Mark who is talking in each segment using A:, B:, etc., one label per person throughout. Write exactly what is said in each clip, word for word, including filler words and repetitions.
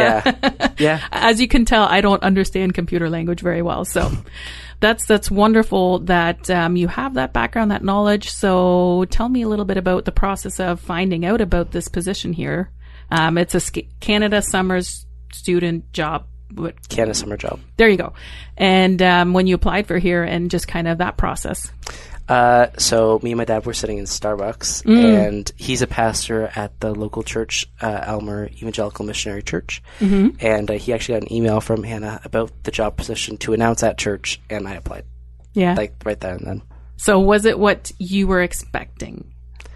A: Yeah. Yeah.
B: As you can tell, I don't understand computer language very well. So that's, that's wonderful that um, you have that background, that knowledge. So tell me a little bit about the process of finding out about this position here. Um, it's a Sc- Canada Summers student job. What?
A: Canada Summer Job.
B: There you go. And um, when you applied for here and just kind of that process.
A: Uh, so me and my dad were sitting in Starbucks, mm. and he's a pastor at the local church, uh, Elmer Evangelical Missionary Church. Mm-hmm. And uh, he actually got an email from Hannah about the job position to announce at church, and I applied.
B: Yeah.
A: Like right there and then.
B: So was it what you were expecting?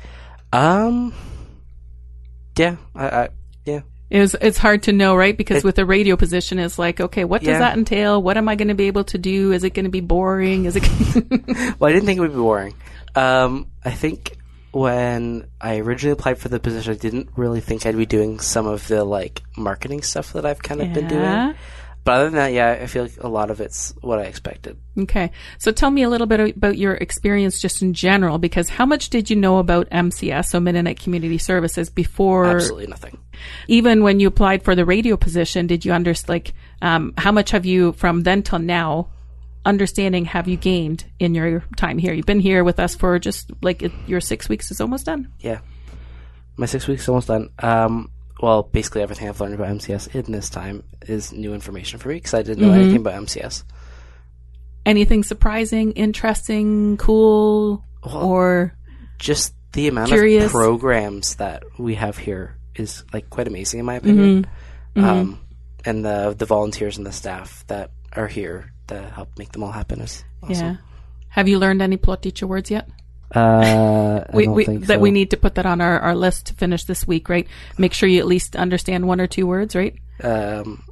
A: Um, yeah, I, I yeah.
B: It was, it's hard to know, right? Because it, with a radio position, it's like, okay, what does
A: yeah.
B: that entail? What am I going to be able to do? Is it going to be boring? Is it?
A: Well, I didn't think it would be boring. Um, I think when I originally applied for the position, I didn't really think I'd be doing some of the like marketing stuff that I've kind of
B: yeah.
A: been doing. But other than that, yeah, I feel like a lot of it's what I expected.
B: Okay. So tell me a little bit about your experience just in general, because how much did you know about M C S, so Mennonite Community Services, before?
A: Absolutely nothing.
B: Even when you applied for the radio position, did you understand, like, um, how much have you, from then till now, understanding have you gained in your time here? You've been here with us for just, like, it, your six weeks is almost done?
A: Yeah. My six weeks is almost done. Um, well, basically everything I've learned about M C S in this time is new information for me, because I didn't know mm-hmm. anything about M C S.
B: Anything surprising, interesting, cool, well, or
A: just the amount
B: curious?
A: of programs that we have here is like quite amazing in my opinion. Mm-hmm. Um, mm-hmm. And the the volunteers and the staff that are here to help make them all happen is awesome.
B: Yeah. Have you learned any Plotticha words yet?
A: Uh, I
B: we,
A: don't
B: we,
A: think
B: that
A: so.
B: we need to put that on our, our list to finish this week, right? Make sure you at least understand one or two words, right?
A: Um,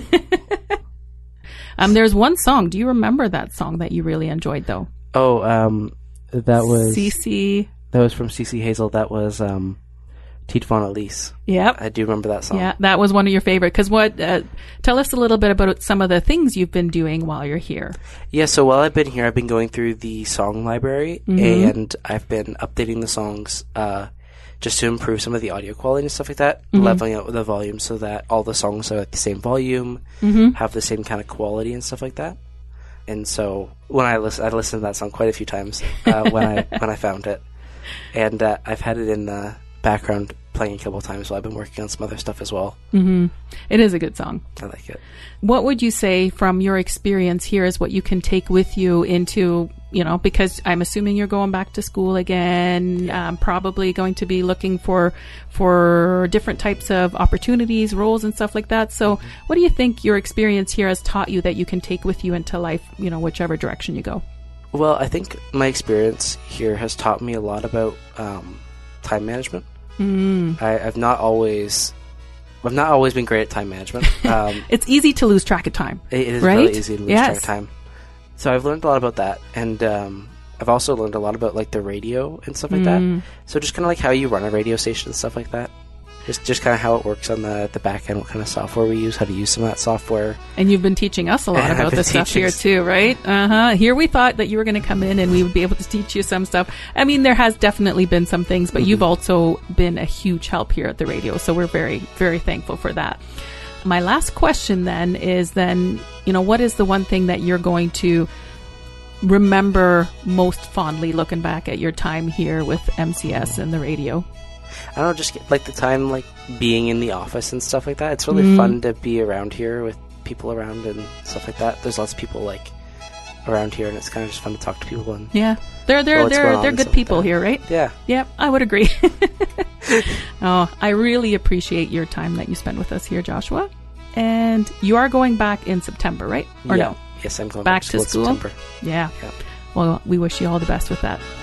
B: um, there's one song. Do you remember that song that you really enjoyed, though?
A: Oh, um, that was
B: Cece.
A: That was from Cece Hazel. That was um, Tiet Van Elise.
B: Yep.
A: I do remember that song.
B: Yeah, that was one of your favorite. Because what? Uh, tell us a little bit about some of the things you've been doing while you're here.
A: Yeah, so while I've been here, I've been going through the song library, mm-hmm. and I've been updating the songs uh, just to improve some of the audio quality and stuff like that, mm-hmm. leveling out the volume so that all the songs are at the same volume, mm-hmm. have the same kind of quality and stuff like that. And so when I listen, I listened to that song quite a few times uh, when I when I found it, and uh, I've had it in the background playing a couple of times while I've been working on some other stuff as well.
B: Mm-hmm. It is a good song.
A: I like it.
B: What would you say from your experience here is what you can take with you into, you know, because I'm assuming you're going back to school again, yeah. um, probably going to be looking for for different types of opportunities, roles and stuff like that. So mm-hmm. what do you think your experience here has taught you that you can take with you into life, you know, whichever direction you go?
A: Well, I think my experience here has taught me a lot about um, time management. Mm. I, I've not always, I've not always been great at time management. Um,
B: it's easy to lose track of time.
A: It, it is
B: right?
A: really easy to lose
B: yes.
A: track of time. So I've learned a lot about that, and um, I've also learned a lot about like the radio and stuff like mm. that. So just kind of like how you run a radio station and stuff like that. Just just kind of how it works on the, the back end, what kind of software we use, how to use some of that software.
B: And you've been teaching us a lot
A: and
B: about this stuff here too, right? Uh-huh. Here we thought that you were going to come in and we would be able to teach you some stuff. I mean, there has definitely been some things, but mm-hmm. you've also been a huge help here at the radio. So we're very, very thankful for that. My last question then is then, you know, what is the one thing that you're going to remember most fondly looking back at your time here with M C S and the radio?
A: I don't know, just get, like the time like being in the office and stuff like that. It's really mm. fun to be around here with people around and stuff like that. There's lots of people like around here, and it's kind of just fun to talk to people. And
B: yeah, they're they're they're they're good people like here, right?
A: Yeah,
B: yeah, I would agree. Oh, I really appreciate your time that you spent with us here, Joshua. And you are going back in September, right? Or
A: yeah.
B: no?
A: Yes, I'm going
B: back,
A: back to school,
B: to school?
A: in September.
B: Yeah.
A: yeah.
B: Well, we wish you all the best with that.